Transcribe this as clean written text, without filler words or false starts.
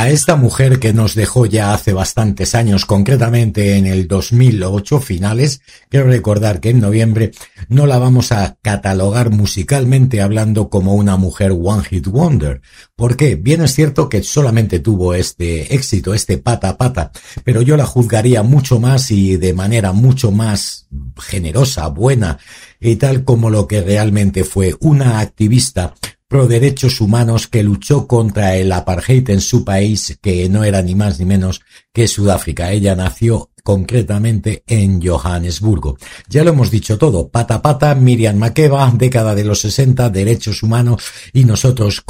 A esta mujer que nos dejó ya hace bastantes años, concretamente en el 2008 finales, quiero recordar que en noviembre no la vamos a catalogar musicalmente hablando como una mujer One Hit Wonder. ¿Por qué? Bien es cierto que solamente tuvo este éxito, este pata a pata, pero yo la juzgaría mucho más y de manera mucho más generosa, buena y tal como lo que realmente fue una activista pro derechos humanos que luchó contra el apartheid en su país, que no era ni más ni menos que Sudáfrica. Ella nació concretamente en Johannesburgo. Ya lo hemos dicho todo, pata a pata, Miriam Makeba, década de los 60, derechos humanos, y nosotros